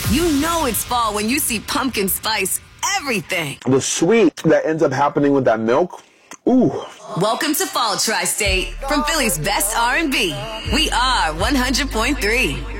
You know it's fall when you see pumpkin spice everything. The sweet that ends up happening with that milk. Ooh. Welcome to Fall Tri-State from Philly's best R&B. We are 100.3.